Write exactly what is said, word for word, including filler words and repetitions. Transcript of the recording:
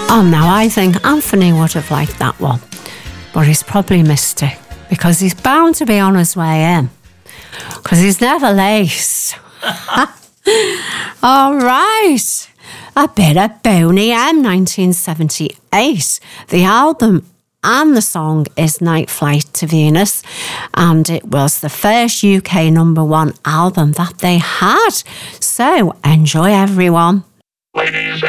Oh, now I think Anthony would have liked that one, but he's probably missed it because he's bound to be on his way in because he's never late. All right. A bit of Boney M, nineteen seventy-eight. The album and the song is Night Flight to Venus, and it was the first U K number one album that they had. So enjoy, everyone. Ladies